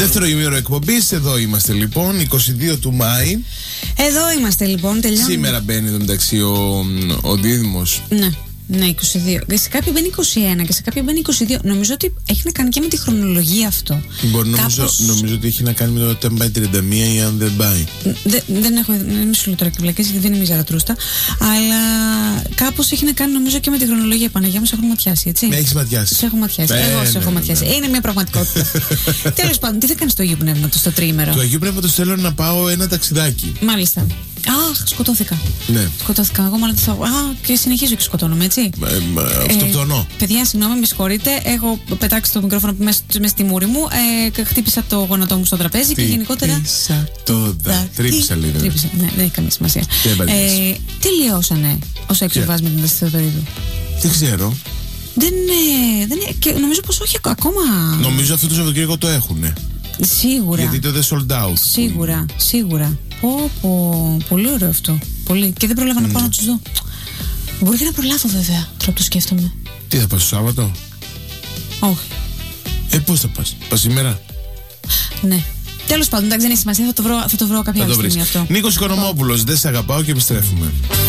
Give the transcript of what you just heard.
Δεύτερο ημίωρο εκπομπής, εδώ είμαστε λοιπόν, 22 του Μάη. Εδώ είμαστε λοιπόν, τελειώνουμε. Σήμερα μπαίνει εδώ μεταξύ ο Δίδυμος. Ναι, 22. Και σε κάποια μπαίνει 21 και σε κάποια μπαίνει 22. Νομίζω ότι έχει να κάνει και με τη χρονολογία αυτό. Νομίζω ότι έχει να κάνει με το όταν πάει 31 ή αν δεν πάει. Δεν σου λέω τώρα και βλακές, γιατί δεν είμαι η Ζαρατρούστα. Αλλά κάπως έχει να κάνει νομίζω και με τη χρονολογία. Παναγιά μου, σε έχω ματιάσει, έτσι. Με έχεις ματιάσει. Σε έχω ματιάσει. Εγώ σε έχω ματιάσει. Είναι μια πραγματικότητα. Τέλος πάντων, τι θα κάνεις στο Αγίου Πνεύματος, στο τρίμερο? Το Αγίου Πνεύματος θέλω να πάω ένα ταξιδάκι. Μάλιστα. Αχ, σκοτώθηκα. Ναι. Σκοτώθηκα. Εγώ μάλλον θα. Και συνεχίζω και σκοτώνομαι, έτσι. Αυτοκτονώ. Παιδιά, συγγνώμη, με συγχωρείτε. Έχω πετάξει το μικρόφωνο μέσα στη μούρη μου. Χτύπησα το γόνατό μου στο τραπέζι και γενικότερα. Τρύπησα λίγο. Τρύπησα. Ναι, δεν έχει καμία σημασία. Τελειώσανε όσα εξεβάζει με την Αστυδωρίδου. Δεν ξέρω. Και νομίζω πως όχι ακόμα. Νομίζω αυτό το Σαββατοκύριακο το έχουνε. Σίγουρα. Γιατί το δεν sold out. Σίγουρα. Πολύ ωραίο αυτό. Πολύ. Και δεν προλάβα να πάω να τους δω. Μπορεί και να προλάβω βέβαια. Τώρα το σκέφτομαι. Τι θα πας το Σάββατο? Όχι. Πώς θα πας? Πας σήμερα? Ναι. Τέλος πάντων, εντάξει, δεν έχει σημασία. Θα το βρω κάποια άλλη στιγμή αυτό. Νίκος Οικονομόπουλος, δεν σε αγαπάω και επιστρέφουμε.